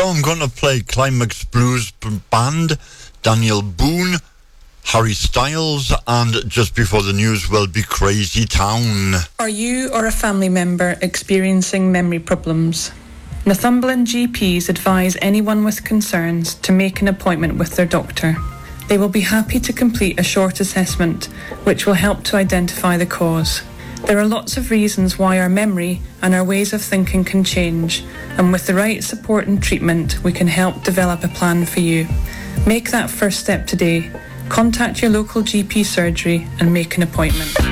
So I'm going to play Climax Blues Band, Daniel Boone, Harry Styles, and just before the news will be Crazy Town. Are you or a family member experiencing memory problems? Northumberland GPs advise anyone with concerns to make an appointment with their doctor. They will be happy to complete a short assessment, which will help to identify the cause. There are lots of reasons why our memory and our ways of thinking can change, and with the right support and treatment, we can help develop a plan for you. Make that first step today. Contact your local GP surgery and make an appointment.